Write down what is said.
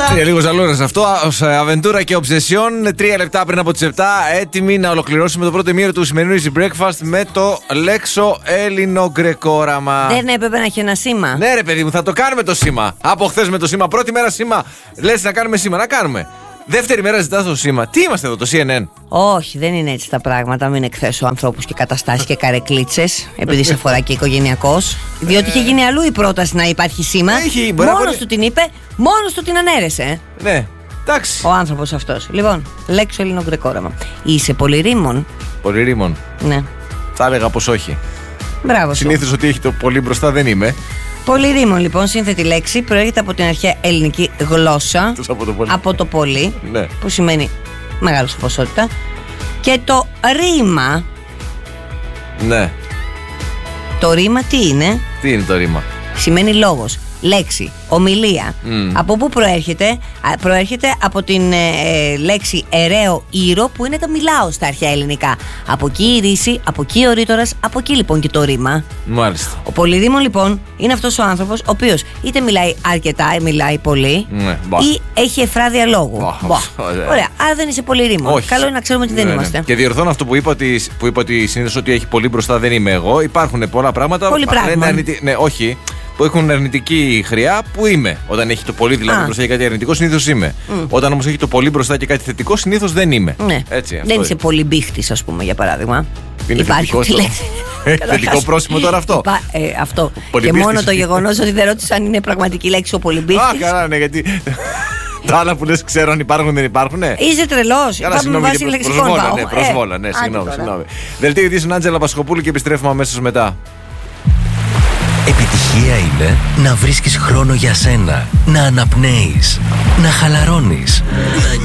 πράγματα. Είναι λίγο ζαλούρας αυτό. Αβεντούρα και οψεσιόν. 3 λεπτά πριν από τις 7. Έτοιμοι να ολοκληρώσουμε το πρώτο ημίρο του σημερινού Easy Breakfast με το λέξο ελληνογκρεκόραμα. Δεν έπρεπε να έχει ένα σήμα. Ναι, ρε παιδί μου, θα το κάνουμε το σήμα. Από χθες με το σήμα. Πρώτη μέρα σήμα. Λες να κάνουμε σήμα. Να κάνουμε. Δεύτερη μέρα ζητάς το σήμα. Τι είμαστε εδώ, το CNN? Όχι, δεν είναι έτσι τα πράγματα. Μην εκθέσω ανθρώπους και καταστάσεις και καρεκλίτσες, επειδή σε αφορά και οικογενειακός. Διότι είχε γίνει αλλού η πρόταση να υπάρχει σήμα. Μόνος του την είπε, μόνος του την ανέρεσε. Ναι, εντάξει. Ο άνθρωπος αυτός. Λοιπόν, λέξω ελληνογκρεκόραμα. Είσαι πολυρήμων? Πολυρήμων. Ναι. Θα έλεγα πως όχι. Μπράβο. Συνήθως ότι έχει το πολύ μπροστά δεν είμαι. Πολυρήμων, λοιπόν, σύνθετη λέξη, προέρχεται από την αρχαία ελληνική γλώσσα. Από το πολύ. Ναι. Που σημαίνει μεγάλο σε ποσότητα. Και το ρήμα. Ναι. Το ρήμα τι είναι? Τι είναι το ρήμα? Σημαίνει λόγος, λέξη, ομιλία. Από πού προέρχεται? Προέρχεται από την λέξη εραίο ήρο, που είναι το μιλάω στα αρχαία ελληνικά. Από εκεί η ρίση, από εκεί ο ρήτορας, από εκεί λοιπόν και το ρήμα. Μάλιστα. Ο πολυρήμων λοιπόν είναι αυτός ο άνθρωπος ο οποίος είτε μιλάει αρκετά, μιλάει πολύ, ναι, ή έχει εφράδια λόγου. Ωραία, άρα δεν είσαι πολυρήμων. Καλό είναι να ξέρουμε ότι δεν είμαστε. Ναι. Και διορθώνω αυτό που είπα ότι συνήθως ότι έχει πολύ μπροστά δεν είμαι εγώ. Υπάρχουν πολλά πράγματα. Πολύ πράγματα. Ναι, όχι. Που έχουν αρνητική χρειά, που είμαι. Όταν έχει το πολύ δηλαδή μπροστά και κάτι αρνητικό, συνήθως είμαι. Όταν όμως έχει το πολύ μπροστά και κάτι θετικό, συνήθως δεν είμαι. Ναι. Έτσι, δεν είσαι πολύ μπήχτης, ας πούμε, για παράδειγμα. Είναι υπάρχει αυτή η λέξη. Θετικό πρόσημο τώρα αυτό. Αυτό. Και μόνο το γεγονός ότι δεν ρώτησα αν είναι πραγματική λέξη ο πολυμπήχτης. Καλά, ναι, γιατί. Τα άλλα που λες ξέρω αν υπάρχουν δεν υπάρχουν. Είσαι τρελός. Πάμε με βάση λεξικών. Προσβόλα, ναι, συγγνώμη. Δελτίο ειδήσεων Άντζελα Πασχοπούλου και επιστρέφουμε αμέσως μετά. Επιτυχία είναι να βρίσκεις χρόνο για σένα, να αναπνέεις, να χαλαρώνεις,